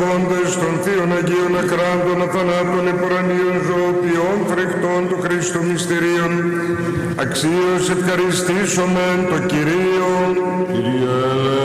προσευχώντες των Θείων Αγίων Ακράντων αθανάτων επουρανίων ζωοποιών φρικτών του Χριστού μυστηρίων, αξίως ευχαριστήσομεν το Κυρίο. Κύριε